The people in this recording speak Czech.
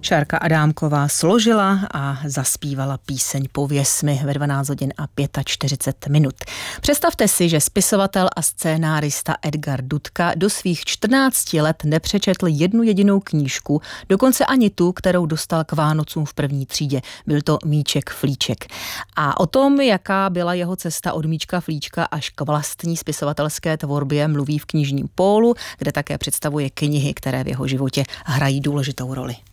Šárka Adámková složila a zaspívala píseň Pověz mi ve 12 hodin a 45 minut. Představte si, že spisovatel a scénárista Edgar Dudka do svých 14 let nepřečetl jednu jedinou knížku, dokonce ani tu, kterou dostal k Vánocům v první třídě. Byl to Míček Flíček. A o tom, jaká byla jeho cesta od Míčka Flíčka až k vlastní spisovatelské tvorbě, mluví v knižním Pólu, kde také představuje knihy, které v jeho životě hrají důležitou roli.